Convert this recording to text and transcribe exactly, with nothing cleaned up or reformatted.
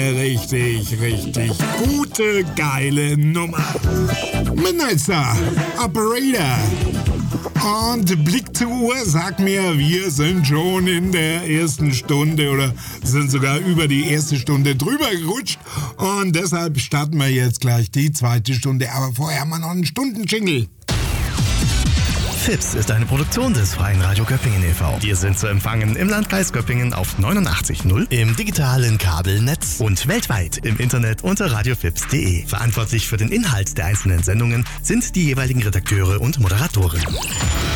Richtig, richtig gute, geile Nummer. Midnight Star, Operator. Und Blick zur Uhr sagt mir, wir sind schon in der ersten Stunde oder sind sogar über die erste Stunde drüber gerutscht. Und deshalb starten wir jetzt gleich die zweite Stunde. Aber vorher haben wir noch einen Stundenjingle. Fips ist eine Produktion des Freien Radio Göppingen e V Wir sind zu empfangen im Landkreis Göppingen auf neunundachtzig Komma null, im digitalen Kabelnetz und weltweit im Internet unter radiofips punkt de. Verantwortlich für den Inhalt der einzelnen Sendungen sind die jeweiligen Redakteure und Moderatoren.